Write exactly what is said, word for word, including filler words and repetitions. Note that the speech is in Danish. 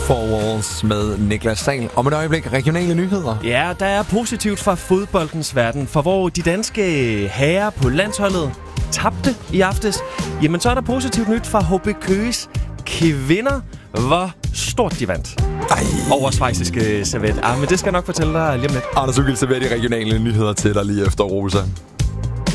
Four Walls med Niklas Sahl. Om et øjeblik regionale nyheder. Ja, der er positivt fra fodboldens verden, for hvor de danske herrer på landsholdet tabte i aftes, jamen så er der positivt nyt fra H B Køges kvinder, hvor stort de vandt. Ej. Over schweiziske Servette. Ah, men det skal jeg nok fortælle dig lige om lidt. Anders Ugild serverer de regionale nyheder til dig lige efter Rosa.